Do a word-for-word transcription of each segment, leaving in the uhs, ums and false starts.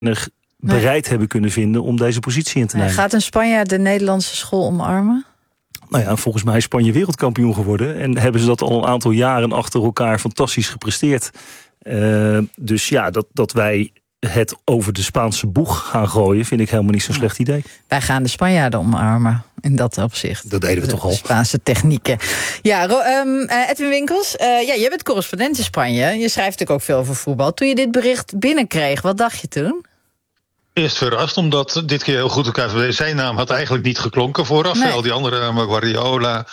bereid hebben kunnen vinden om deze positie in te nemen. Gaat een Spanjaard de Nederlandse school omarmen? Nou ja, volgens mij is Spanje wereldkampioen geworden. En hebben ze dat al een aantal jaren achter elkaar fantastisch gepresteerd. Uh, dus ja, dat, dat wij het over de Spaanse boeg gaan gooien, vind ik helemaal niet zo'n slecht idee. Wij gaan de Spanjaarden omarmen in dat opzicht. Dat deden we de, toch al. De Spaanse technieken. Ja, um, uh, Edwin Winkels, uh, ja, jij bent correspondent in Spanje. Je schrijft natuurlijk ook veel over voetbal. Toen je dit bericht binnenkreeg, wat dacht je toen? Eerst verrast, omdat dit keer heel goed elkaar verdedigd. Zijn naam had eigenlijk niet geklonken vooraf. Nee. Al die andere namen, Guardiola,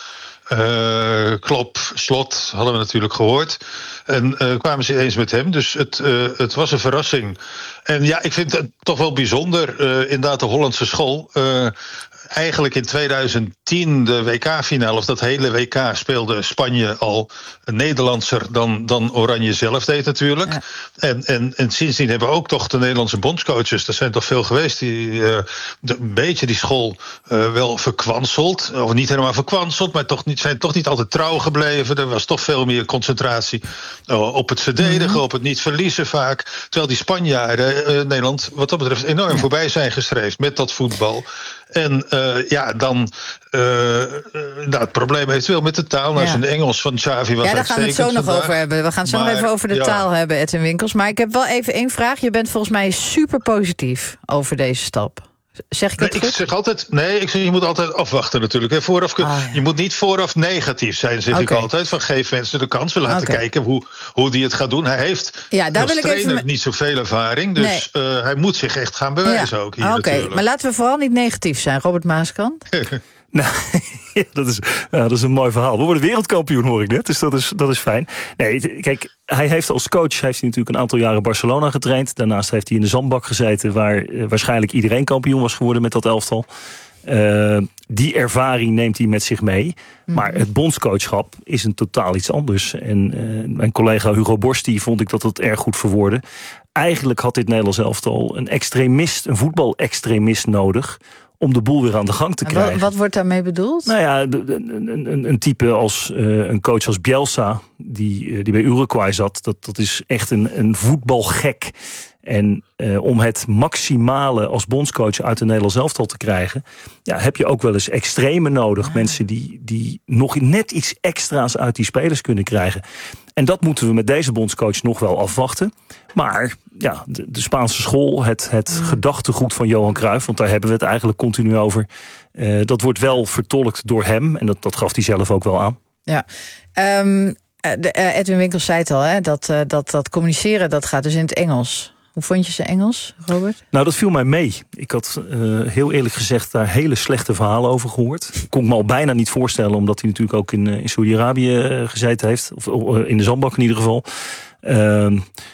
uh, Klopp, Slot, hadden we natuurlijk gehoord. En uh, kwamen ze eens met hem. Dus het, uh, het was een verrassing. En ja, ik vind het toch wel bijzonder. Uh, inderdaad, de Hollandse school. Uh, Eigenlijk in tweeduizend tien, de W K-finale, of dat hele W K, speelde Spanje al een Nederlandser dan, dan Oranje zelf deed natuurlijk. Ja. En, en, en sindsdien hebben we ook toch de Nederlandse bondscoaches, er zijn toch veel geweest, die uh, de, een beetje die school uh, wel verkwanseld. Of niet helemaal verkwanseld, maar toch niet, zijn toch niet altijd trouw gebleven. Er was toch veel meer concentratie uh, op het verdedigen, mm-hmm. op het niet verliezen vaak. Terwijl die Spanjaarden uh, Nederland wat dat betreft enorm ja. voorbij zijn gestreefd met dat voetbal. En uh, ja, dan uh, nou, het probleem eventueel met de taal. Nou, ja. Zijn Engels van Xavi was ja, daar gaan we het zo vandaag. nog over hebben. We gaan het zo maar, nog even over de ja. taal hebben, Edwin Winkels. Maar ik heb wel even één vraag. Je bent volgens mij super positief over deze stap. Zeg ik dat nee, goed? Ik zeg altijd, nee, ik zeg, je moet altijd afwachten natuurlijk. Hè. Vooraf, ah, ja. Je moet niet vooraf negatief zijn, zeg okay. ik altijd. Van geef mensen de kans, we laten okay. kijken hoe, hoe die het gaat doen. Hij heeft ja, daar als wil trainer ik even... niet zoveel ervaring. Dus nee. uh, hij moet zich echt gaan bewijzen ja. ook hier Oké, natuurlijk. Maar laten we vooral niet negatief zijn, Robert Maaskant. Nou, ja, dat, is, ja, dat is een mooi verhaal. We worden wereldkampioen, hoor ik net, dus dat is, dat is fijn. Nee, kijk, hij heeft als coach heeft hij natuurlijk een aantal jaren Barcelona getraind. Daarnaast heeft hij in de zandbak gezeten, waar uh, waarschijnlijk iedereen kampioen was geworden met dat elftal. Uh, die ervaring neemt hij met zich mee. Mm-hmm. Maar het bondscoachschap is een totaal iets anders. En uh, mijn collega Hugo Borst, die vond ik dat dat erg goed verwoordde. Eigenlijk had dit Nederlands elftal een extremist, een voetbalextremist nodig om de boel weer aan de gang te krijgen. Wat, wat wordt daarmee bedoeld? Nou ja, een, een, een type als uh, een coach als Bielsa, die, uh, die bij Uruguay zat, dat, dat is echt een, een voetbalgek. En uh, om het maximale als bondscoach uit de Nederlands elftal te krijgen, ja, heb je ook wel eens extreme nodig. Ja. Mensen die, die nog net iets extra's uit die spelers kunnen krijgen. En dat moeten we met deze bondscoach nog wel afwachten. Maar ja, de, de Spaanse school, het, het ja. gedachtegoed van Johan Cruijff, want daar hebben we het eigenlijk continu over, uh, dat wordt wel vertolkt door hem. En dat, dat gaf hij zelf ook wel aan. Ja, um, de, uh, Edwin Winkels zei het al, hè, dat, uh, dat, dat communiceren, dat gaat dus in het Engels. Hoe vond je ze Engels, Robert? Nou, dat viel mij mee. Ik had uh, heel eerlijk gezegd daar hele slechte verhalen over gehoord. Ik kon me al bijna niet voorstellen, omdat hij natuurlijk ook in, uh, in Saudi-Arabië uh, gezeten heeft. Of uh, in de zandbak in ieder geval. Uh,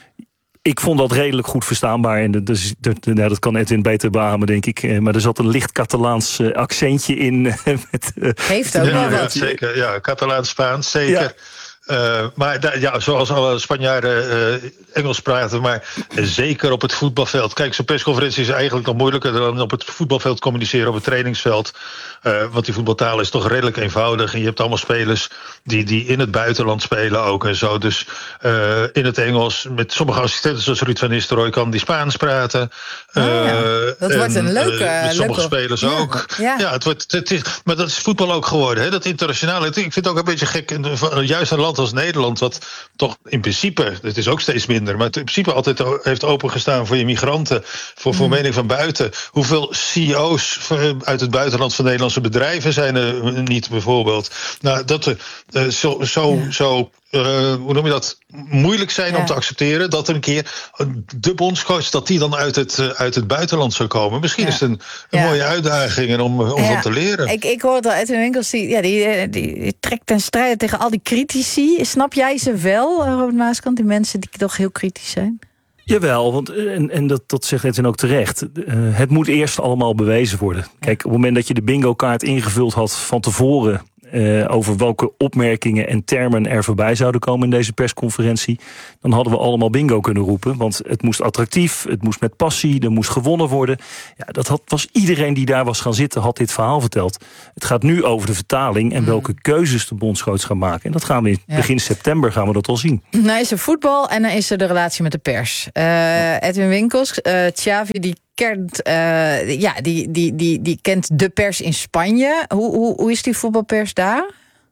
ik vond dat redelijk goed verstaanbaar. En dat, dat, dat, nou, dat kan Edwin beter beamen, denk ik. Uh, maar er zat een licht Catalaans uh, accentje in. Uh, met, uh, Heeft ook ja, wel ja, wat. Zeker, ja, Catalaans-Spaans, zeker. Ja. Uh, maar da, ja, zoals alle Spanjaarden uh, Engels praten, maar uh, zeker op het voetbalveld. Kijk, zo'n persconferentie is eigenlijk nog moeilijker dan op het voetbalveld communiceren, op het trainingsveld. Uh, want die voetbaltaal is toch redelijk eenvoudig. En je hebt allemaal spelers die, die in het buitenland spelen ook en zo. Dus uh, in het Engels, met sommige assistenten zoals Ruud van Nistelrooy kan die Spaans praten. Uh, oh ja. Dat en, wordt een leuke... Uh, met sommige leuke... spelers ja. ook. Ja, ja het wordt, het is, maar dat is voetbal ook geworden, hè? Dat internationale. Ik vind het ook een beetje gek, juist een land als Nederland, wat toch in principe, het is ook steeds minder, maar in principe altijd heeft opengestaan voor immigranten, voor, voor mm. mening van buiten. Hoeveel C E O's uit het buitenland van Nederlandse bedrijven zijn er niet, bijvoorbeeld? Nou, dat er uh, zo, zo, ja. zo uh, hoe noem je dat, moeilijk zijn ja. om te accepteren dat er een keer de bondscoach, dat die dan uit het, uh, uit het buitenland zou komen. Misschien ja. is het een, een ja. mooie uitdaging om, om ja. van te leren. Ik, ik hoorde al Edwin Winkels, die, ja, die, die, die trekt ten strijde tegen al die critici. Snap jij ze wel, Robert Maaskant, die mensen die toch heel kritisch zijn? Jawel, want, en, en dat, dat zegt Edwin ook terecht. Uh, het moet eerst allemaal bewezen worden. Kijk, op het moment dat je de bingo-kaart ingevuld had van tevoren, Uh, over welke opmerkingen en termen er voorbij zouden komen in deze persconferentie, dan hadden we allemaal bingo kunnen roepen. Want het moest attractief, het moest met passie, er moest gewonnen worden. Ja, dat had, was iedereen die daar was gaan zitten, had dit verhaal verteld. Het gaat nu over de vertaling en welke keuzes de bondscoach gaan maken. En dat gaan we in ja. begin september gaan we dat al zien. Nou is er voetbal en dan is er de relatie met de pers. Uh, Edwin Winkels, uh, Xavi die kent, uh, ja, die, die, die, die kent de pers in Spanje. Hoe, hoe, hoe is die voetbalpers daar?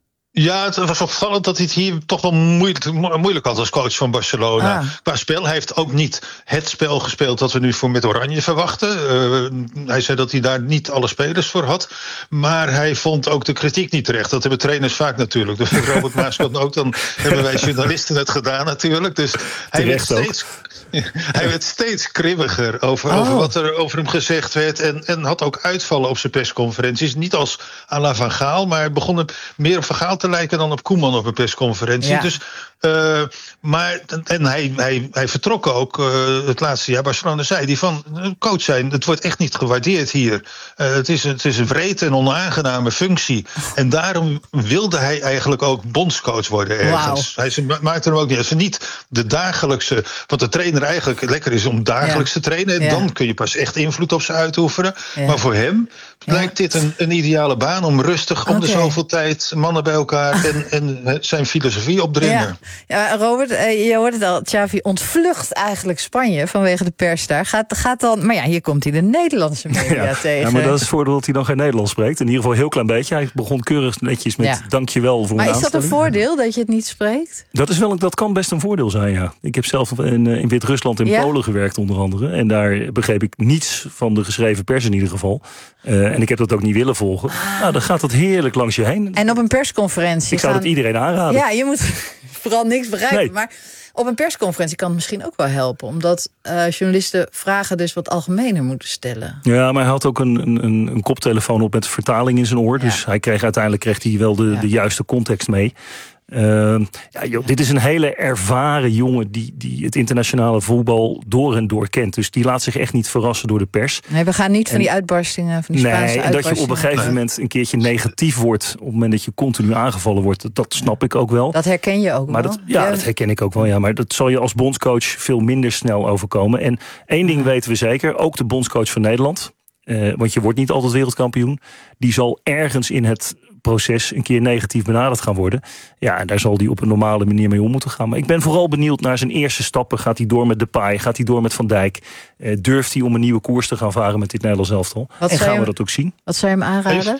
Ja, het was opvallend dat hij het hier toch wel moeilijk, moeilijk had als coach van Barcelona. Ah. Qua spel, hij heeft ook niet het spel gespeeld dat we nu voor met Oranje verwachten. Uh, hij zei dat hij daar niet alle spelers voor had. Maar hij vond ook de kritiek niet terecht. Dat hebben trainers vaak natuurlijk. Dus Robert Maaskant ook, dan hebben wij journalisten het gedaan natuurlijk. Dus hij werd steeds... Hij werd steeds krimmiger over, oh. over wat er over hem gezegd werd. En, en had ook uitvallen op zijn persconferenties. Niet als à la Van Gaal, maar hij begon meer op Van Gaal te lijken dan op Koeman op een persconferentie. Ja. Dus, uh, maar, en hij, hij, hij vertrok ook uh, het laatste jaar. Barcelona zei die van, coach zijn, het wordt echt niet gewaardeerd hier. Uh, het, is, het is een wrede en onaangename functie. En daarom wilde hij eigenlijk ook bondscoach worden ergens. Wow. Hij maakte hem ook niet. Het is niet de dagelijkse, want de trainer eigenlijk lekker is om dagelijks ja. te trainen. Ja. Dan kun je pas echt invloed op ze uitoefenen. Ja. Maar voor hem lijkt ja. dit een, een ideale baan om rustig okay. om de zoveel tijd mannen bij elkaar en, en zijn filosofie opdringen. Ja. Ja, Robert, je hoort het al. Xavi ontvlucht eigenlijk Spanje vanwege de pers daar. Gaat, gaat dan, maar ja, hier komt hij de Nederlandse media ja. tegen. Ja, maar dat is het voordeel dat hij dan geen Nederlands spreekt. In ieder geval een heel klein beetje. Hij begon keurig netjes met ja. dankjewel voor maar een is dat een voordeel dat je het niet spreekt? Dat, is wel, dat kan best een voordeel zijn, ja. Ik heb zelf in, in Wit-Rusland en ja? Polen gewerkt onder andere. En daar begreep ik niets van de geschreven pers in ieder geval. Uh, en ik heb dat ook niet willen volgen. Ah. Nou, dan gaat dat heerlijk langs je heen. En op een persconferentie... Ik zou gaan... dat iedereen aanraden. Ja, je moet vooral niks begrijpen. Nee. Maar op een persconferentie kan het misschien ook wel helpen. Omdat uh, journalisten vragen dus wat algemener moeten stellen. Ja, maar hij had ook een, een, een koptelefoon op met vertaling in zijn oor. Ja. Dus hij kreeg, uiteindelijk kreeg hij wel de, ja. de juiste context mee. Uh, ja, joh, dit is een hele ervaren jongen die, die het internationale voetbal door en door kent. Dus die laat zich echt niet verrassen door de pers. Nee, we gaan niet van die uitbarstingen, van die Spaanse nee, uitbarstingen. En dat je op een gegeven moment een keertje negatief wordt op het moment dat je continu aangevallen wordt, dat, dat snap ik ook wel. Dat herken je ook maar wel? Dat, ja, ja, dat herken ik ook wel. Ja, maar dat zal je als bondscoach veel minder snel overkomen. En één ding weten we zeker, ook de bondscoach van Nederland, uh, want je wordt niet altijd wereldkampioen, die zal ergens in het proces een keer negatief benaderd gaan worden. Ja, en daar zal hij op een normale manier mee om moeten gaan. Maar ik ben vooral benieuwd naar zijn eerste stappen. Gaat hij door met Depay? Gaat hij door met Van Dijk? Uh, durft hij om een nieuwe koers te gaan varen met dit Nederlands elftal? Wat en gaan we hem, dat ook zien? Wat zou je hem aanraden?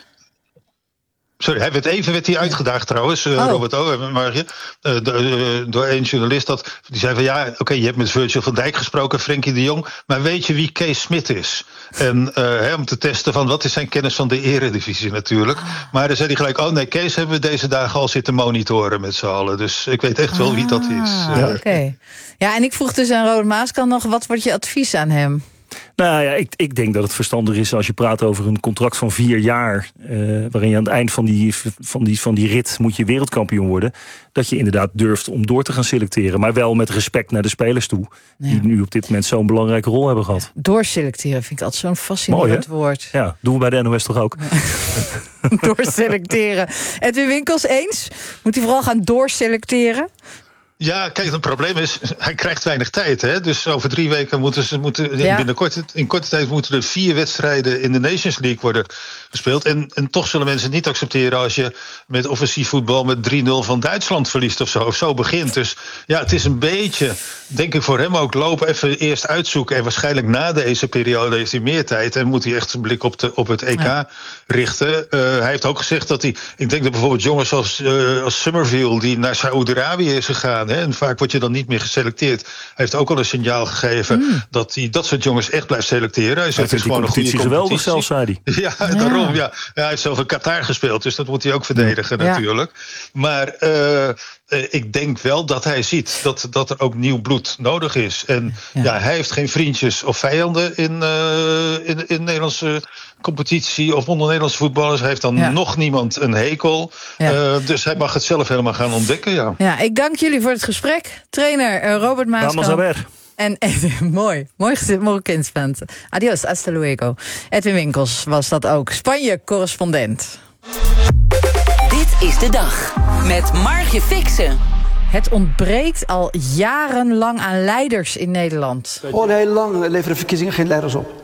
Sorry, hij werd even werd hij uitgedaagd trouwens, uh, oh. Robert O. Maar, uh, uh, door een journalist. Dat, die zei van ja, oké, okay, je hebt met Virgil van Dijk gesproken, Frenkie de Jong. Maar weet je wie Kees Smit is? En uh, he, om te testen van wat is zijn kennis van de eredivisie natuurlijk. Maar dan zei hij gelijk, oh nee, Kees hebben we deze dagen al zitten monitoren met z'n allen. Dus ik weet echt wel ah, wie dat is. Ja, oké. Okay. Ja, en ik vroeg dus aan Robert Maaskant nog, wat wordt je advies aan hem? Nou ja, ik, ik denk dat het verstandig is als je praat over een contract van vier jaar... Uh, waarin je aan het eind van die, van, die, van die rit moet je wereldkampioen worden... dat je inderdaad durft om door te gaan selecteren. Maar wel met respect naar de spelers toe... Ja. die nu op dit moment zo'n belangrijke rol hebben gehad. Doorselecteren vind ik altijd zo'n fascinerend Mooi, woord. Ja, doen we bij de N O S toch ook? Ja. Doorselecteren. Edwin Winkels eens? Moet hij vooral gaan doorselecteren? Ja, kijk, het probleem is, hij krijgt weinig tijd. Hè? Dus over drie weken moeten ze moeten ja. binnenkort, in korte tijd moeten er vier wedstrijden in de Nations League worden gespeeld. En, en toch zullen mensen het niet accepteren als je met offensief voetbal met drie nul van Duitsland verliest of zo. Of zo begint. Dus ja, het is een beetje, denk ik voor hem ook, lopen even eerst uitzoeken. En waarschijnlijk na deze periode heeft hij meer tijd. En moet hij echt zijn blik op, de, op het E K ja. richten. Uh, hij heeft ook gezegd dat hij, ik denk dat bijvoorbeeld jongens als, uh, als Summerville, die naar Saoedi-Arabië is gegaan. Hè, en vaak word je dan niet meer geselecteerd. Hij heeft ook al een signaal gegeven mm. dat hij dat soort jongens echt blijft selecteren. Hij zegt, het is gewoon een goede competitie. Geweldig zelfs, zei hij. Ja, ja, daarom. Ja. Ja, hij heeft zelf in Qatar gespeeld, dus dat moet hij ook verdedigen ja. natuurlijk. Maar uh, uh, ik denk wel dat hij ziet dat, dat er ook nieuw bloed nodig is. En ja. Ja, hij heeft geen vriendjes of vijanden in, uh, in, in Nederlandse competitie of onder Nederlandse voetballers. Hij heeft dan ja. nog niemand een hekel. Ja. Uh, dus hij mag het zelf helemaal gaan ontdekken. Ja. Ja, ik dank jullie voor het gesprek. Trainer uh, Robert Maaskant. En Edwin, mooi, mooi gezegd, mooi kindspant. Adios, hasta luego. Edwin Winkels was dat ook. Spanje-correspondent. Dit is de dag. Met Margje Fixen. Het ontbreekt al jarenlang aan leiders in Nederland. Al heel lang leveren verkiezingen geen leiders op.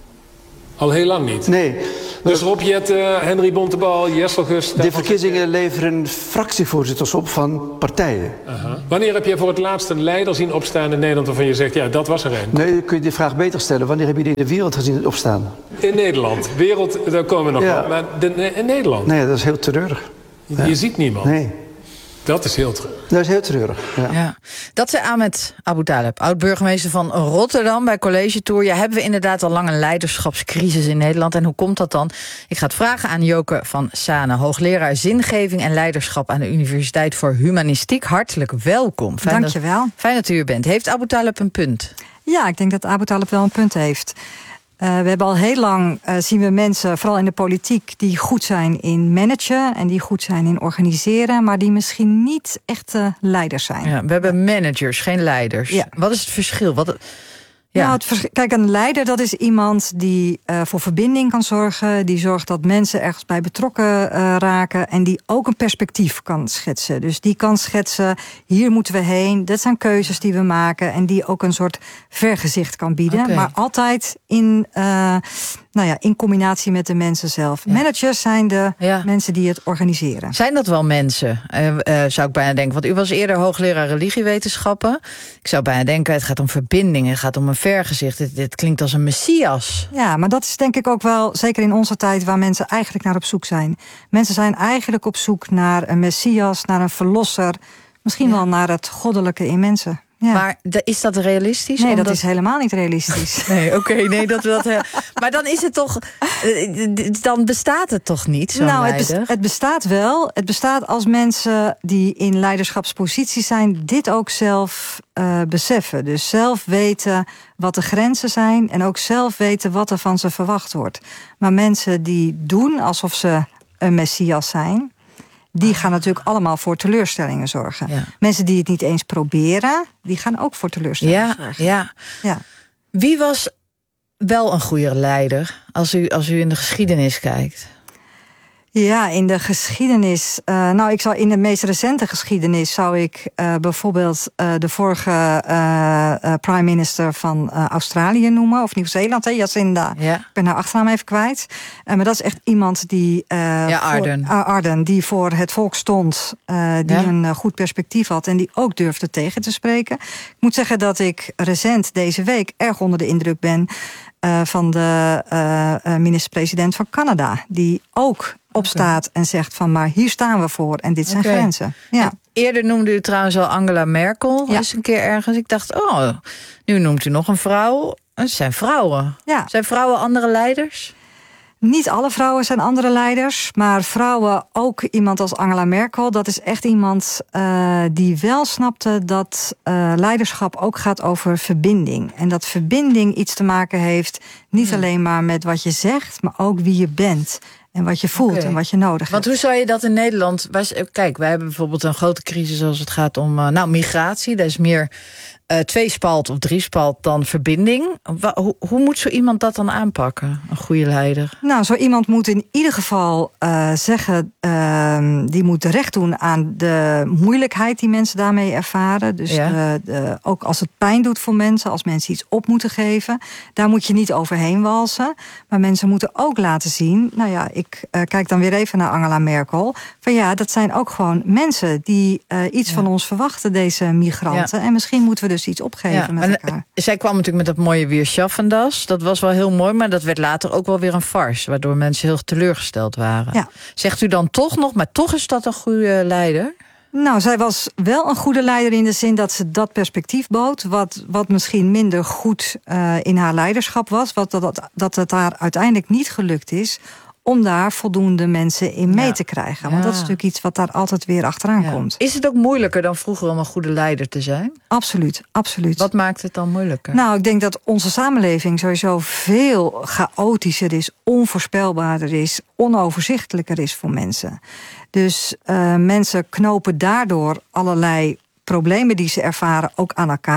Al heel lang niet? Nee. Dus Rob Jetten, Henry Bontebal, Jessel Gus... De verkiezingen leveren fractievoorzitters op van partijen. Uh-huh. Wanneer heb je voor het laatst een leider zien opstaan in Nederland... waarvan je zegt, ja, dat was er een? Nee, dan kun je die vraag beter stellen. Wanneer heb je die in de wereld gezien opstaan? In Nederland. Wereld, daar komen we nog ja. op. Maar de, in Nederland? Nee, dat is heel treurig. Je, je ziet niemand? Nee. Dat is heel treurig. Dat is heel treurig, ja. ja. Dat zei Ahmed Abu Taleb, oud-burgemeester van Rotterdam bij College Tour. Ja, hebben we inderdaad al lang een leiderschapscrisis in Nederland. En hoe komt dat dan? Ik ga het vragen aan Joke van Sane, hoogleraar zingeving en leiderschap aan de Universiteit voor Humanistiek. Hartelijk welkom. Fijn Dank je wel. Dat, fijn dat u er bent. Heeft Abu Taleb een punt? Ja, ik denk dat Abu Taleb wel een punt heeft. Uh, we hebben al heel lang, uh, zien we mensen, vooral in de politiek... die goed zijn in managen en die goed zijn in organiseren... maar die misschien niet echte leiders zijn. Ja, we hebben managers, geen leiders. Ja. Wat is het verschil? Wat, ja. Nou, het vers- kijk, een leider, dat is iemand die uh, voor verbinding kan zorgen... die zorgt dat mensen ergens bij betrokken uh, raken... en die ook een perspectief kan schetsen. Dus die kan schetsen, hier moeten we heen... dit zijn keuzes die we maken... en die ook een soort vergezicht kan bieden. Okay. Maar altijd in, uh, nou ja, in combinatie met de mensen zelf. Ja. Managers zijn de ja. mensen die het organiseren. Zijn dat wel mensen, uh, uh, zou ik bijna denken. Want u was eerder hoogleraar religiewetenschappen. Ik zou bijna denken, het gaat om verbinding... het gaat om een vergezicht. Dit, dit klinkt als een messias. Ja, maar dat is denk ik ook wel, zeker in onze tijd... waar mensen eigenlijk naar op zoek zijn. Mensen zijn eigenlijk op zoek naar een messias, naar een verlosser... misschien ja. wel naar het goddelijke in mensen. Ja. Maar is dat realistisch? Nee, Omdat... dat is helemaal niet realistisch. Nee, oké, okay, nee, dat dat. Maar dan is het toch, dan bestaat het toch niet, zo'n nou, leider? Het, bestaat, het bestaat wel. Het bestaat als mensen die in leiderschapsposities zijn dit ook zelf uh, beseffen. Dus zelf weten wat de grenzen zijn en ook zelf weten wat er van ze verwacht wordt. Maar mensen die doen alsof ze een messias zijn, die gaan natuurlijk allemaal voor teleurstellingen zorgen. Ja. Mensen die het niet eens proberen, die gaan ook voor teleurstellingen ja, zorgen. Ja. Ja. Wie was wel een goede leider, als u, als u in de geschiedenis kijkt? Ja, in de geschiedenis... Uh, nou, ik zou in de meest recente geschiedenis... zou ik uh, bijvoorbeeld uh, de vorige uh, uh, prime minister van uh, Australië noemen. Of Nieuw-Zeeland, hè, Jacinda. Ja. Ik ben haar achternaam even kwijt. Uh, maar dat is echt iemand die... Uh, ja, Ardern. Voor, uh, Ardern, die voor het volk stond. Uh, die ja. een uh, goed perspectief had. En die ook durfde tegen te spreken. Ik moet zeggen dat ik recent deze week erg onder de indruk ben... Uh, van de uh, uh, minister-president van Canada. Die ook opstaat okay. en zegt van, maar hier staan we voor en dit zijn okay. grenzen. Ja. Eerder noemde u trouwens al Angela Merkel. Ja. Eens een keer ergens. Ik dacht, oh, nu noemt u nog een vrouw. Het zijn vrouwen. Ja. Zijn vrouwen andere leiders? Niet alle vrouwen zijn andere leiders, maar vrouwen, ook iemand als Angela Merkel, dat is echt iemand uh, die wel snapte dat uh, leiderschap ook gaat over verbinding. En dat verbinding iets te maken heeft, niet hmm. alleen maar met wat je zegt, maar ook wie je bent. En wat je voelt okay. en wat je nodig hebt. Want hoe zou je dat in Nederland... Kijk, wij hebben bijvoorbeeld een grote crisis als het gaat om uh, nou, migratie. Dat is meer uh, tweespalt of driespalt dan verbinding. Wa- hoe, hoe moet zo iemand dat dan aanpakken, een goede leider? Nou, zo iemand moet in ieder geval uh, zeggen... Uh, die moet recht doen aan de moeilijkheid die mensen daarmee ervaren. Dus ja. uh, de, ook als het pijn doet voor mensen, als mensen iets op moeten geven... daar moet je niet overheen walsen. Maar mensen moeten ook laten zien... nou ja, ik uh, kijk dan weer even naar Angela Merkel... van ja, dat zijn ook gewoon mensen die uh, iets ja. van ons verwachten, deze migranten. Ja. En misschien moeten we dus iets opgeven ja, met elkaar. Zij kwam natuurlijk met dat mooie Wir schaffen das. Dat was wel heel mooi, maar dat werd later ook wel weer een farce. Waardoor mensen heel teleurgesteld waren. Ja. Zegt u dan toch nog, maar toch is dat een goede leider? Nou, zij was wel een goede leider in de zin dat ze dat perspectief bood... wat, wat misschien minder goed uh, in haar leiderschap was. Wat, dat, dat het haar uiteindelijk niet gelukt is... om daar voldoende mensen in mee ja. te krijgen. Want ja. dat is natuurlijk iets wat daar altijd weer achteraan ja. komt. Is het ook moeilijker dan vroeger om een goede leider te zijn? Absoluut, absoluut. Wat maakt het dan moeilijker? Nou, ik denk dat onze samenleving sowieso veel chaotischer is... onvoorspelbaarder is, onoverzichtelijker is voor mensen. Dus uh, mensen knopen daardoor allerlei problemen die ze ervaren ook aan elkaar...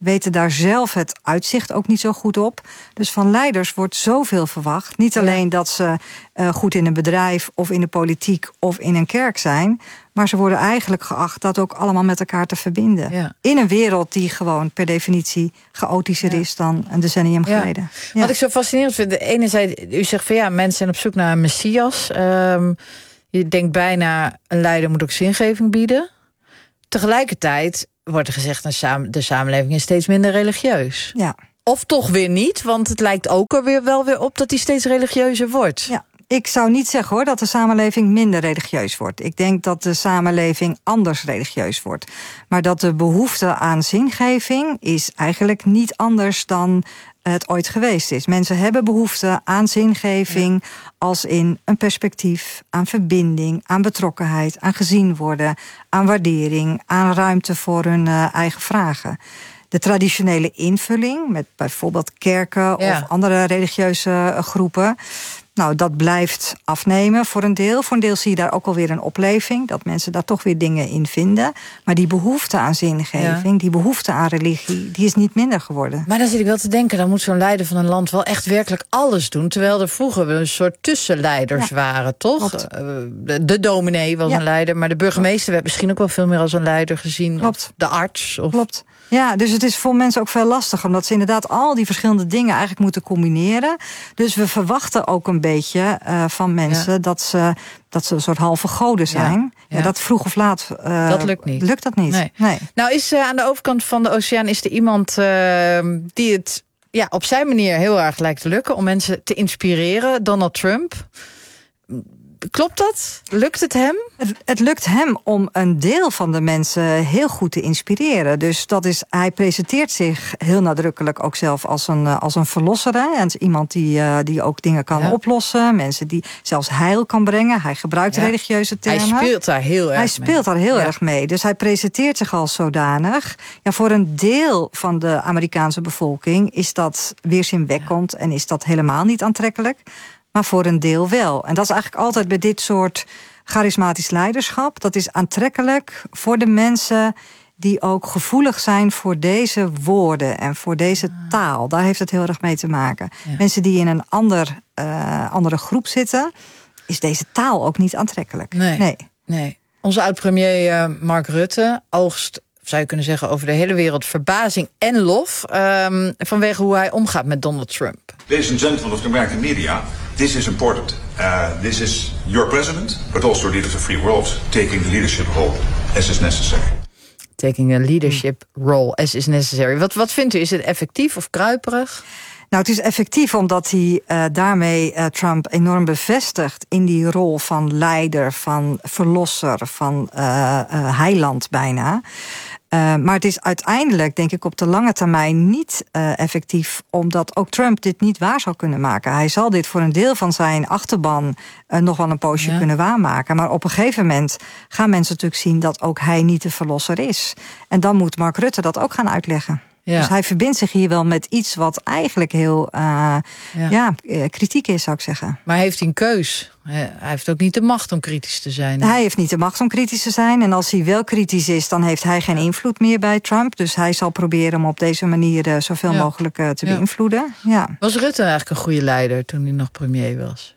weten daar zelf het uitzicht ook niet zo goed op. Dus van leiders wordt zoveel verwacht. Niet alleen dat ze uh, goed in een bedrijf of in de politiek of in een kerk zijn, maar ze worden eigenlijk geacht dat ook allemaal met elkaar te verbinden. Ja. In een wereld die gewoon per definitie chaotischer ja. is dan een decennium ja. geleden. Ja. Wat ik zo fascinerend vind, de ene zei, u zegt van ja, mensen zijn op zoek naar een messias. Um, je denkt bijna, een leider moet ook zingeving bieden. Tegelijkertijd wordt er gezegd, de samenleving is steeds minder religieus. Ja. Of toch weer niet, want het lijkt ook er weer wel weer op dat die steeds religieuzer wordt. Ja. Ik zou niet zeggen hoor dat de samenleving minder religieus wordt. Ik denk dat de samenleving anders religieus wordt. Maar dat de behoefte aan zingeving is eigenlijk niet anders dan het ooit geweest is. Mensen hebben behoefte aan zingeving, ja. als in een perspectief, aan verbinding, aan betrokkenheid, aan gezien worden, aan waardering, aan ruimte voor hun uh, eigen vragen. De traditionele invulling met bijvoorbeeld kerken ja. of andere religieuze groepen, nou, dat blijft afnemen voor een deel. Voor een deel zie je daar ook alweer een opleving, dat mensen daar toch weer dingen in vinden. Maar die behoefte aan zingeving, ja. die behoefte aan religie, die is niet minder geworden. Maar dan zit ik wel te denken, dan moet zo'n leider van een land wel echt werkelijk alles doen. Terwijl er vroeger een soort tussenleiders ja. waren, toch? Uh, de, de dominee was ja. een leider, maar de burgemeester werd misschien ook wel veel meer als een leider gezien. Klopt. Of de arts. Of... Klopt. Ja, dus het is voor mensen ook veel lastiger, omdat ze inderdaad al die verschillende dingen eigenlijk moeten combineren. Dus we verwachten ook een beetje uh, van mensen ja. dat, ze, dat ze een soort halve goden zijn. Ja. Ja. Ja, dat vroeg of laat uh, dat lukt niet. Lukt dat niet. Nee. Nee. Nou is uh, aan de overkant van de oceaan is er iemand uh, die het ja, op zijn manier heel erg lijkt te lukken om mensen te inspireren. Donald Trump. Klopt dat? Lukt het hem? Het, het lukt hem om een deel van de mensen heel goed te inspireren. Dus dat is, hij presenteert zich heel nadrukkelijk ook zelf als een, als een verlosser. Hè? En iemand die, uh, die ook dingen kan ja. oplossen. Mensen die zelfs heil kan brengen. Hij gebruikt ja. religieuze termen. Hij speelt daar heel erg hij mee. Hij speelt daar heel ja. erg mee. Dus hij presenteert zich als zodanig. Ja, voor een deel van de Amerikaanse bevolking is dat weerzinwekkend ja. en is dat helemaal niet aantrekkelijk. Maar voor een deel wel. En dat is eigenlijk altijd bij dit soort charismatisch leiderschap. Dat is aantrekkelijk voor de mensen die ook gevoelig zijn voor deze woorden en voor deze taal. Daar heeft het heel erg mee te maken. Ja. Mensen die in een ander, uh, andere groep zitten, is deze taal ook niet aantrekkelijk. Nee. nee. nee. Onze oud-premier uh, Mark Rutte oogst, zou je kunnen zeggen, over de hele wereld verbazing en lof um, vanwege hoe hij omgaat met Donald Trump. Ladies and gentlemen of the American media, this is important. Uh, this is your president, but also leaders of the free world, taking the leadership role as is necessary. Taking a leadership role as is necessary. Wat, wat vindt u? Is het effectief of kruiperig? Nou, het is effectief omdat hij uh, daarmee uh, Trump enorm bevestigt in die rol van leider, van verlosser, van uh, uh, heiland bijna. Uh, maar het is uiteindelijk, denk ik, op de lange termijn niet uh, effectief, omdat ook Trump dit niet waar zal kunnen maken. Hij zal dit voor een deel van zijn achterban uh, nog wel een poosje ja. kunnen waarmaken. Maar op een gegeven moment gaan mensen natuurlijk zien dat ook hij niet de verlosser is. En dan moet Mark Rutte dat ook gaan uitleggen. Ja. Dus hij verbindt zich hier wel met iets wat eigenlijk heel uh, ja. Ja, kritiek is, zou ik zeggen. Maar heeft hij een keus? Hij heeft ook niet de macht om kritisch te zijn. Hij heeft niet de macht om kritisch te zijn. En als hij wel kritisch is, dan heeft hij geen invloed meer bij Trump. Dus hij zal proberen om op deze manier uh, zoveel ja. mogelijk uh, te ja. beïnvloeden. Ja. Was Rutte eigenlijk een goede leider toen hij nog premier was?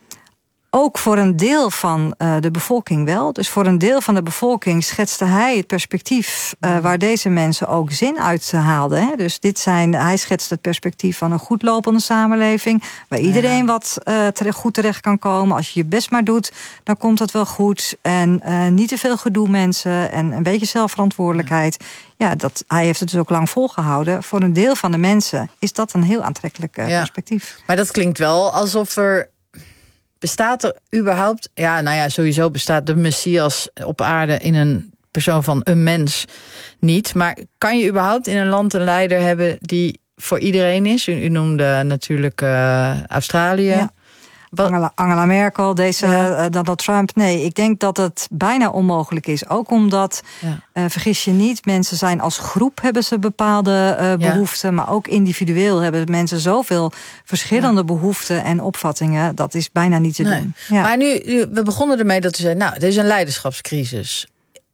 Ook voor een deel van uh, de bevolking wel. Dus voor een deel van de bevolking schetste hij het perspectief uh, waar deze mensen ook zin uit haalden. Hè. Dus dit zijn, hij schetst het perspectief van een goed lopende samenleving, waar iedereen ja. wat uh, terecht, goed terecht kan komen. Als je je best maar doet, dan komt het wel goed. En uh, niet te veel gedoe mensen en een beetje zelfverantwoordelijkheid. Ja, ja dat, hij heeft het dus ook lang volgehouden. Voor een deel van de mensen is dat een heel aantrekkelijk uh, ja. perspectief. Maar dat klinkt wel alsof er... Bestaat er überhaupt... Ja, nou ja, sowieso bestaat de Messias op aarde in een persoon van een mens niet. Maar kan je überhaupt in een land een leider hebben die voor iedereen is? U, u noemde natuurlijk uh, Australië. Ja. Angela, Angela Merkel, deze ja. uh, Donald Trump. Nee, ik denk dat het bijna onmogelijk is. Ook omdat, ja. uh, vergis je niet, mensen zijn als groep hebben ze bepaalde uh, behoeften. Ja. Maar ook individueel hebben mensen zoveel verschillende ja. behoeften en opvattingen. Dat is bijna niet te nee. doen. Ja. Maar nu, we begonnen ermee dat u zei, nou, dit is een leiderschapscrisis.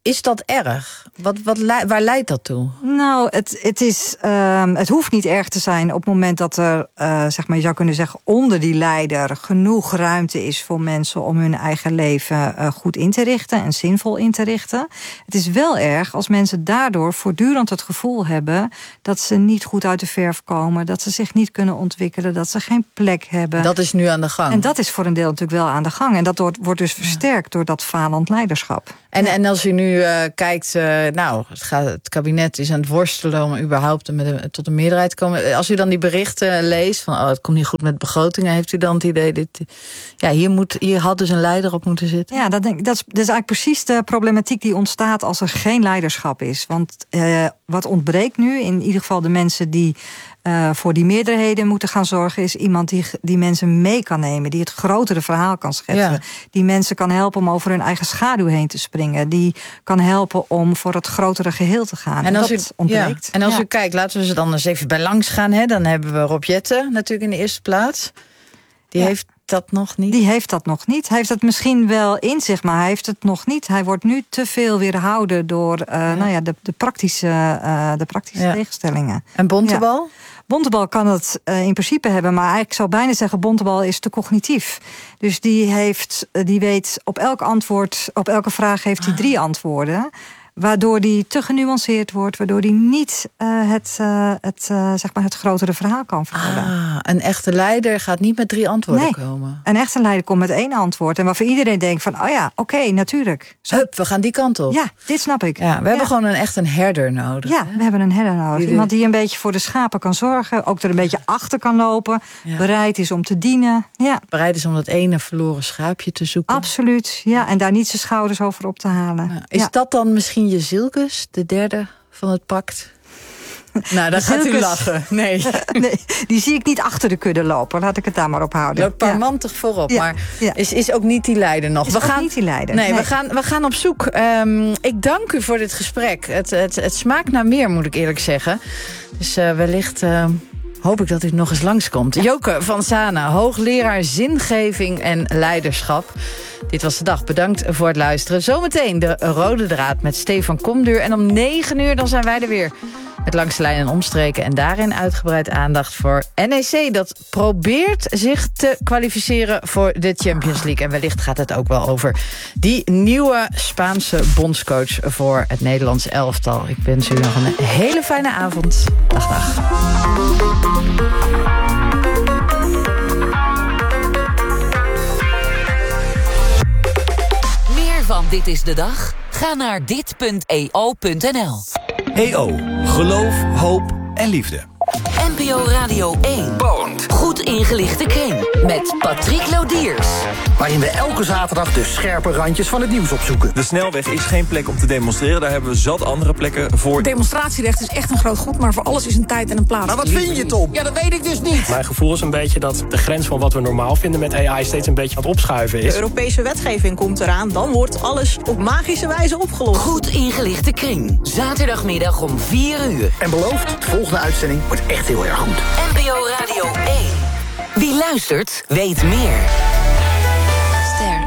Is dat erg? Wat, wat, waar leidt dat toe? Nou, het, het, is, um, het hoeft niet erg te zijn op het moment dat er, uh, zeg maar, je zou kunnen zeggen, onder die leider genoeg ruimte is voor mensen om hun eigen leven uh, goed in te richten en zinvol in te richten. Het is wel erg als mensen daardoor voortdurend het gevoel hebben dat ze niet goed uit de verf komen, dat ze zich niet kunnen ontwikkelen, dat ze geen plek hebben. Dat is nu aan de gang. En dat is voor een deel natuurlijk wel aan de gang. En dat wordt dus versterkt door dat falend leiderschap. En, en als u nu uh, kijkt, uh, nou, het, gaat, het kabinet is aan het worstelen om überhaupt met een, tot een meerderheid te komen. Als u dan die berichten leest van, oh, het komt niet goed met begrotingen, heeft u dan het idee, dit, ja, hier, moet, hier had dus een leider op moeten zitten? Ja, dat, denk, dat, is, dat is eigenlijk precies de problematiek die ontstaat als er geen leiderschap is. Want uh, wat ontbreekt nu, in ieder geval de mensen die Uh, voor die meerderheden moeten gaan zorgen, is iemand die, die mensen mee kan nemen, die het grotere verhaal kan schetsen, ja. Die mensen kan helpen om over hun eigen schaduw heen te springen, die kan helpen om voor het grotere geheel te gaan. En, als en dat u, ontbreekt. Ja. En als ja. u kijkt, laten we ze dan eens even bij langs gaan. Hè? Dan hebben we Rob Jetten natuurlijk in de eerste plaats. Die ja. heeft dat nog niet? Die heeft dat nog niet. Hij heeft het misschien wel in zich, maar hij heeft het nog niet. Hij wordt nu te veel weerhouden door uh, ja. Nou ja, de, de praktische, uh, de praktische ja. tegenstellingen. En Bontebal? Ja. Bontebal kan het uh, in principe hebben, maar ik zou bijna zeggen, Bontebal is te cognitief. Dus die, heeft, die weet op elk antwoord, op elke vraag heeft hij drie antwoorden. Waardoor die te genuanceerd wordt, waardoor die niet uh, het, uh, het, uh, zeg maar het grotere verhaal kan vertellen. Ah, een echte leider gaat niet met drie antwoorden nee, komen. Een echte leider komt met één antwoord. En waarvoor iedereen denkt van, oh ja, oké, okay, natuurlijk. Zo. Hup, we gaan die kant op. Ja, dit snap ik. Ja, we ja. hebben gewoon een, echt een herder nodig. Ja, hè? we hebben een herder nodig. Die Iemand die een beetje voor de schapen kan zorgen, ook er een beetje achter kan lopen, ja. bereid is om te dienen. Ja. Bereid is om dat ene verloren schaapje te zoeken. Absoluut, ja. En daar niet zijn schouders over op te halen. Ja. Is ja. dat dan misschien je Zilkes? De derde van het pact? Nou, dan gaat u lachen. Nee. nee, die zie ik niet achter de kudde lopen. Laat ik het daar maar op houden. Loopt parmantig ja. voorop, ja. maar ja. Is, is ook niet die leider nog. Is we ook gaan, niet die leider. Nee, nee. We, gaan, we gaan op zoek. Um, ik dank u voor dit gesprek. Het, het, het smaakt naar meer, moet ik eerlijk zeggen. Dus uh, wellicht Uh, hoop ik dat u nog eens langskomt. Joke van Sana, hoogleraar zingeving en leiderschap. Dit was de dag. Bedankt voor het luisteren. Zometeen de Rode Draad met Stefan Komduur. En om negen uur dan zijn wij er weer. Met Langs de Lijn en Omstreken. En daarin uitgebreid aandacht voor N E C. Dat probeert zich te kwalificeren voor de Champions League. En wellicht gaat het ook wel over die nieuwe Spaanse bondscoach voor het Nederlands elftal. Ik wens u nog een hele fijne avond. Dag, dag. Meer van Dit is de Dag? Ga naar dit punt e o punt n l. E O. Geloof, hoop en liefde. N P O Radio één. Bond. Goed ingelichte kring. Met Patrick Lodiers. Waarin we elke zaterdag de scherpe randjes van het nieuws opzoeken. De snelweg is geen plek om te demonstreren. Daar hebben we zat andere plekken voor. Demonstratierecht is echt een groot goed, maar voor alles is een tijd en een plaats. Maar wat vind je, Tom? Ja, dat weet ik dus niet. Mijn gevoel is een beetje dat de grens van wat we normaal vinden met A I steeds een beetje aan het opschuiven is. De Europese wetgeving komt eraan, dan wordt alles op magische wijze opgelost. Goed ingelichte kring. Zaterdagmiddag om vier uur. En beloofd, de volgende uitzending wordt echt heel erg goed. N P O Radio één. Wie luistert, weet meer. Ster.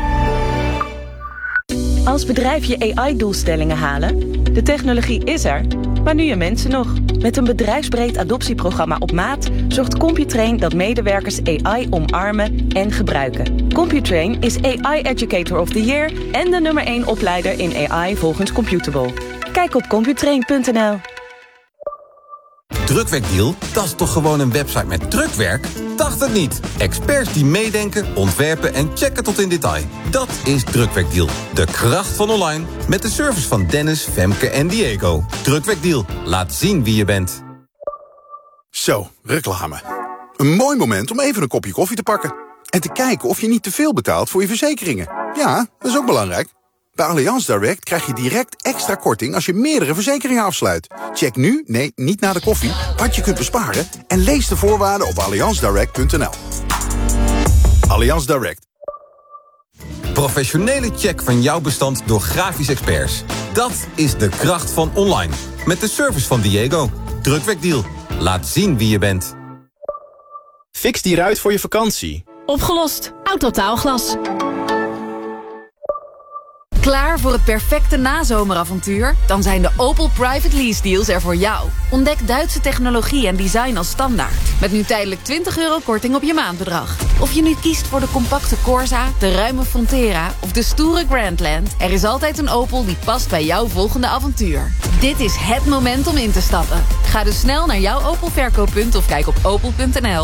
Als bedrijf je A I-doelstellingen halen, de technologie is er, maar nu je mensen nog. Met een bedrijfsbreed adoptieprogramma op maat zorgt Computrain dat medewerkers A I omarmen en gebruiken. Computrain is A I Educator of the Year en de nummer één opleider in A I volgens Computable. Kijk op computrain punt n l. Drukwerkdeal? Dat is toch gewoon een website met drukwerk? Dacht het niet. Experts die meedenken, ontwerpen en checken tot in detail. Dat is Drukwerkdeal. De kracht van online. Met de service van Dennis, Femke en Diego. Drukwerkdeal. Laat zien wie je bent. Zo, reclame. Een mooi moment om even een kopje koffie te pakken. En te kijken of je niet te veel betaalt voor je verzekeringen. Ja, dat is ook belangrijk. Bij Allianz Direct krijg je direct extra korting als je meerdere verzekeringen afsluit. Check nu, nee, niet na de koffie, wat je kunt besparen en lees de voorwaarden op allianz direct punt n l. Allianz Direct. Professionele check van jouw bestand door grafisch experts. Dat is de kracht van online. Met de service van Diego. Drukwerkdeal. Laat zien wie je bent. Fix die ruit voor je vakantie. Opgelost. Autotaalglas. Klaar voor het perfecte nazomeravontuur? Dan zijn de Opel Private Lease Deals er voor jou. Ontdek Duitse technologie en design als standaard. Met nu tijdelijk twintig euro korting op je maandbedrag. Of je nu kiest voor de compacte Corsa, de ruime Frontera of de stoere Grandland. Er is altijd een Opel die past bij jouw volgende avontuur. Dit is het moment om in te stappen. Ga dus snel naar jouw Opel verkooppunt of kijk op opel punt n l.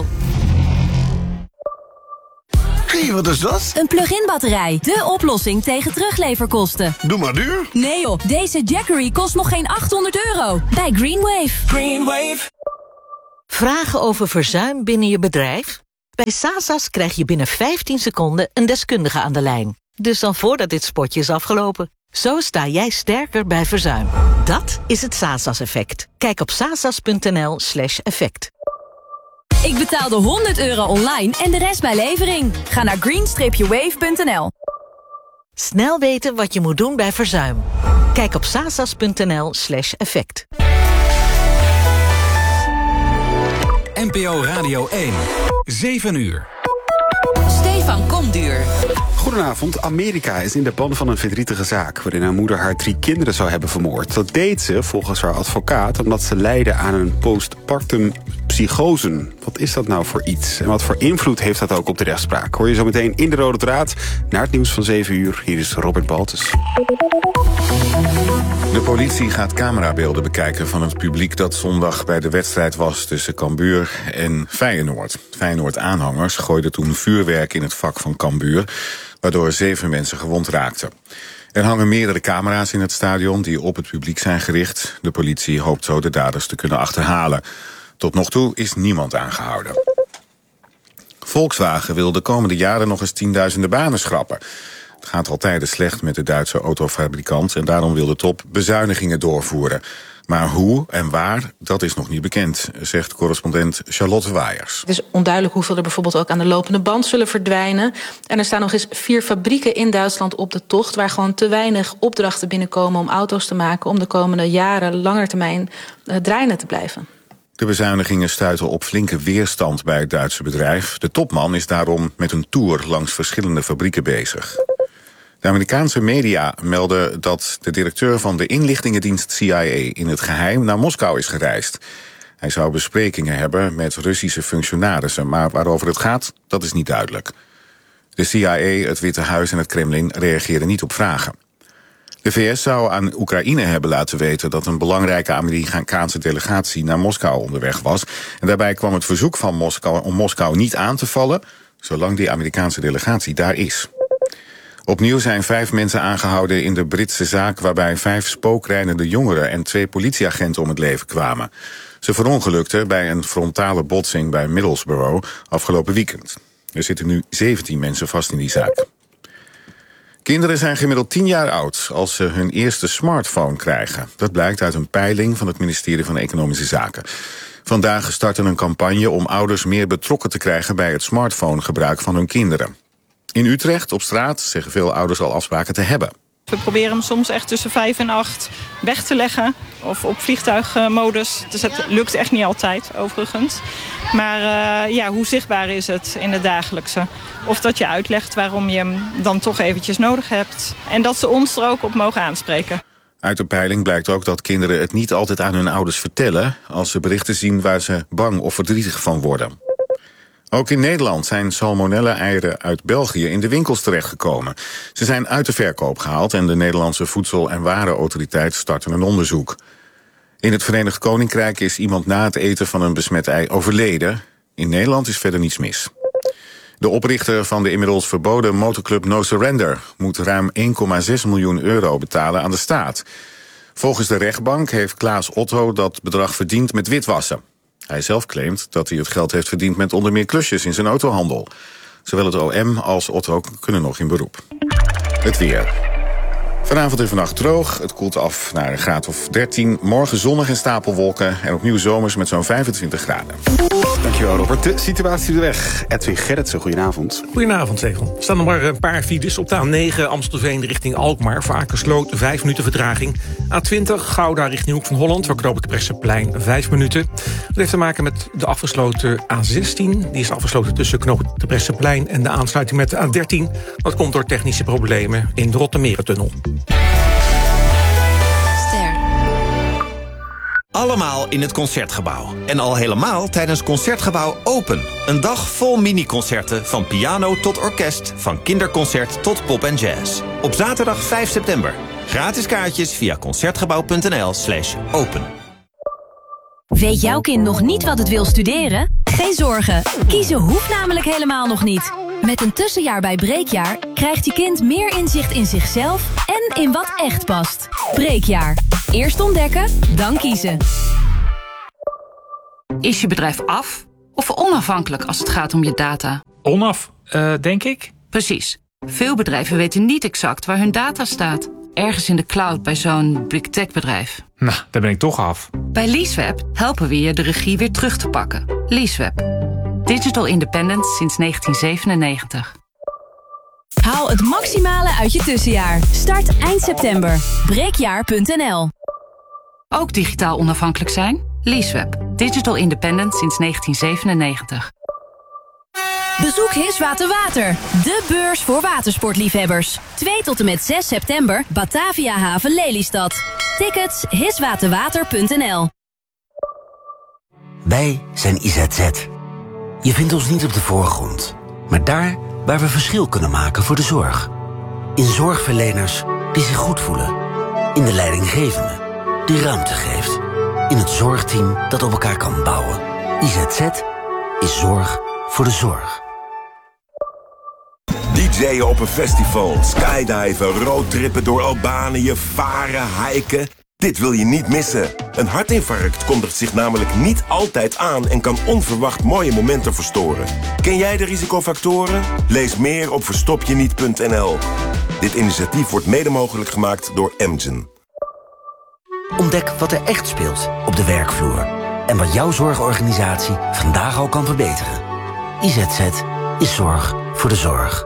Hé, wat is dat? Een plug-in batterij. De oplossing tegen terugleverkosten. Doe maar duur. Nee joh, deze Jackery kost nog geen achthonderd euro. Bij Greenwave. Greenwave. Vragen over verzuim binnen je bedrijf? Bij Sasas krijg je binnen vijftien seconden een deskundige aan de lijn. Dus dan voordat dit spotje is afgelopen. Zo sta jij sterker bij verzuim. Dat is het Sasas-effect. Kijk op sasas punt n l slash effect. Ik betaalde honderd euro online en de rest bij levering. Ga naar green wave punt n l. Snel weten wat je moet doen bij verzuim. Kijk op sasas punt n l slash effect. N P O Radio één. zeven uur. Stefan Komduur. Goedenavond. Amerika is in de ban van een verdrietige zaak waarin haar moeder haar drie kinderen zou hebben vermoord. Dat deed ze, volgens haar advocaat, omdat ze lijden aan een postpartum psychose. Wat is dat nou voor iets? En wat voor invloed heeft dat ook op de rechtspraak? Hoor je zo meteen in de Rode Draad. Naar het nieuws van zeven uur. Hier is Robert Baltus. De politie gaat camerabeelden bekijken van het publiek dat zondag bij de wedstrijd was tussen Cambuur en Feyenoord. Feyenoord-aanhangers gooiden toen vuurwerk in het vak van Cambuur, waardoor zeven mensen gewond raakten. Er hangen meerdere camera's in het stadion die op het publiek zijn gericht. De politie hoopt zo de daders te kunnen achterhalen. Tot nog toe is niemand aangehouden. Volkswagen wil de komende jaren nog eens tienduizenden banen schrappen. Het gaat al tijden slecht met de Duitse autofabrikant en daarom wil de top bezuinigingen doorvoeren. Maar hoe en waar, dat is nog niet bekend, zegt correspondent Charlotte Waaiers. Het is onduidelijk hoeveel er bijvoorbeeld ook aan de lopende band zullen verdwijnen. En er staan nog eens vier fabrieken in Duitsland op de tocht, waar gewoon te weinig opdrachten binnenkomen om auto's te maken om de komende jaren langer termijn uh, draaiende te blijven. De bezuinigingen stuiten op flinke weerstand bij het Duitse bedrijf. De topman is daarom met een tour langs verschillende fabrieken bezig. De Amerikaanse media melden dat de directeur van de inlichtingendienst C I A in het geheim naar Moskou is gereisd. Hij zou besprekingen hebben met Russische functionarissen, maar waarover het gaat, dat is niet duidelijk. De C I A, het Witte Huis en het Kremlin reageren niet op vragen. De V S zou aan Oekraïne hebben laten weten dat een belangrijke Amerikaanse delegatie naar Moskou onderweg was. En daarbij kwam het verzoek van Moskou om Moskou niet aan te vallen, zolang die Amerikaanse delegatie daar is. Opnieuw zijn vijf mensen aangehouden in de Britse zaak waarbij vijf spookrijdende jongeren en twee politieagenten om het leven kwamen. Ze verongelukten bij een frontale botsing bij Middlesbrough afgelopen weekend. Er zitten nu zeventien mensen vast in die zaak. Kinderen zijn gemiddeld tien jaar oud als ze hun eerste smartphone krijgen. Dat blijkt uit een peiling van het ministerie van Economische Zaken. Vandaag startte een campagne om ouders meer betrokken te krijgen bij het smartphonegebruik van hun kinderen. In Utrecht, op straat, zeggen veel ouders al afspraken te hebben. We proberen hem soms echt tussen vijf en acht weg te leggen. Of op vliegtuigmodus. Dus het lukt echt niet altijd, overigens. Maar uh, ja, hoe zichtbaar is het in het dagelijkse? Of dat je uitlegt waarom je hem dan toch eventjes nodig hebt. En dat ze ons er ook op mogen aanspreken. Uit de peiling blijkt ook dat kinderen het niet altijd aan hun ouders vertellen als ze berichten zien waar ze bang of verdrietig van worden. Ook in Nederland zijn salmonella-eieren uit België in de winkels terechtgekomen. Ze zijn uit de verkoop gehaald en de Nederlandse Voedsel- en Warenautoriteit starten een onderzoek. In het Verenigd Koninkrijk is iemand na het eten van een besmet ei overleden. In Nederland is verder niets mis. De oprichter van de inmiddels verboden motorclub No Surrender moet ruim één komma zes miljoen euro betalen aan de staat. Volgens de rechtbank heeft Klaas Otto dat bedrag verdiend met witwassen. Hij zelf claimt dat hij het geld heeft verdiend met onder meer klusjes in zijn autohandel. Zowel het O M als Otto kunnen nog in beroep. Het weer. Vanavond en vannacht droog. Het koelt af naar een graad of dertien. Morgen zonnig en stapelwolken. En opnieuw zomers met zo'n vijfentwintig graden. Dankjewel, Robert. De situatie de weg. Edwin Gerritsen, goedenavond. Goedenavond, Stefan. Er staan nog maar een paar files op de A negen Amstelveen richting Alkmaar. Voor Akersloot vijf minuten vertraging. A twintig Gouda richting Hoek van Holland. Voor knooppunt de Bresseplein vijf minuten. Dat heeft te maken met de afgesloten A zestien. Die is afgesloten tussen knooppunt de Bresseplein en de aansluiting met de A dertien. Dat komt door technische problemen in de Rottermerentunnel. Allemaal in het Concertgebouw. En al helemaal tijdens Concertgebouw Open. Een dag vol mini-concerten, van piano tot orkest, van kinderconcert tot pop en jazz. Op zaterdag vijf september. Gratis kaartjes via concertgebouw.nl slash open. Weet jouw kind nog niet wat het wil studeren? Geen zorgen, kiezen hoeft namelijk helemaal nog niet. Met een tussenjaar bij Breekjaar krijgt je kind meer inzicht in zichzelf en in wat echt past. Breekjaar. Eerst ontdekken, dan kiezen. Is je bedrijf af of onafhankelijk als het gaat om je data? Onaf, uh, denk ik. Precies. Veel bedrijven weten niet exact waar hun data staat. Ergens in de cloud bij zo'n big tech bedrijf. Nou, daar ben ik toch af. Bij Leaseweb helpen we je de regie weer terug te pakken. Leaseweb. Digital independence sinds negentien zevenennegentig. Haal het maximale uit je tussenjaar. Start eind september. breekjaar punt n l. Ook digitaal onafhankelijk zijn? Leaseweb. Digital independence sinds negentien zevenennegentig. Bezoek Hiswater Water, de beurs voor watersportliefhebbers. twee tot en met zes september, Batavia Haven Lelystad. Tickets hiswaterwater punt n l. Wij zijn I Z Z. Je vindt ons niet op de voorgrond, maar daar waar we verschil kunnen maken voor de zorg. In zorgverleners die zich goed voelen. In de leidinggevende die ruimte geeft. In het zorgteam dat op elkaar kan bouwen. I Z Z is zorg voor de zorg. D J'en op een festival, skydiven, roadtrippen door Albanië, varen, hiken. Dit wil je niet missen. Een hartinfarct kondigt zich namelijk niet altijd aan en kan onverwacht mooie momenten verstoren. Ken jij de risicofactoren? Lees meer op verstopjeniet punt n l. Dit initiatief wordt mede mogelijk gemaakt door Amgen. Ontdek wat er echt speelt op de werkvloer. En wat jouw zorgorganisatie vandaag al kan verbeteren. I Z Z is zorg voor de zorg.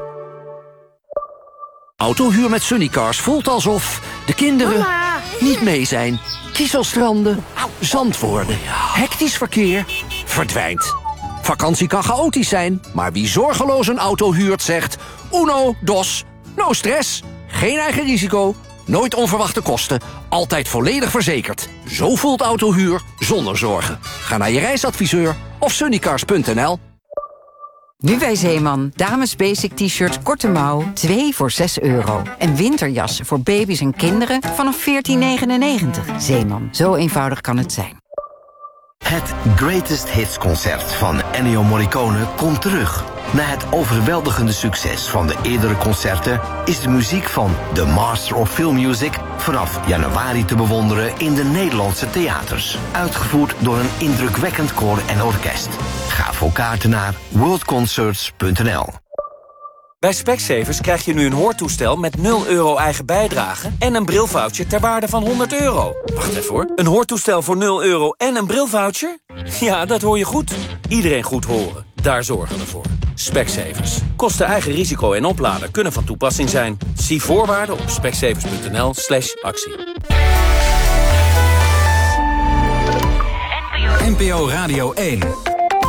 Autohuur met Sunnycars voelt alsof de kinderen Mama. niet mee zijn. Kieselstranden, zand worden, hectisch verkeer, verdwijnt. Vakantie kan chaotisch zijn, maar wie zorgeloos een auto huurt zegt... Uno, dos, no stress, geen eigen risico, nooit onverwachte kosten... altijd volledig verzekerd. Zo voelt autohuur zonder zorgen. Ga naar je reisadviseur of sunnycars punt n l. Nu bij Zeeman. Dames basic t-shirts korte mouw, twee voor zes euro. En winterjassen voor baby's en kinderen vanaf veertien negenennegentig. Zeeman, zo eenvoudig kan het zijn. Het Greatest Hits concert van Ennio Morricone komt terug. Na het overweldigende succes van de eerdere concerten... is de muziek van The Master of Film Music vanaf januari te bewonderen in de Nederlandse theaters. Uitgevoerd door een indrukwekkend koor en orkest. Ga voor kaarten naar world concerts punt n l. Bij Specsavers krijg je nu een hoortoestel met nul euro eigen bijdrage... en een brilvoucher ter waarde van honderd euro. Wacht even hoor. Een hoortoestel voor nul euro en een brilvoucher? Ja, dat hoor je goed. Iedereen goed horen. Daar zorgen we voor. Specsavers. Kosten eigen risico en opladen kunnen van toepassing zijn. Zie voorwaarden op specsavers punt n l slash actie. N P O Radio één.